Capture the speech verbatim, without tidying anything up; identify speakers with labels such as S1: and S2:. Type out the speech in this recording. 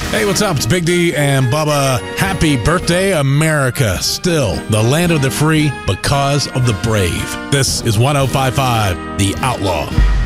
S1: Hey, what's up? It's Big D and Bubba. Happy birthday, America. Still the land of the free because of the brave. This is one oh five point five The Outlaw.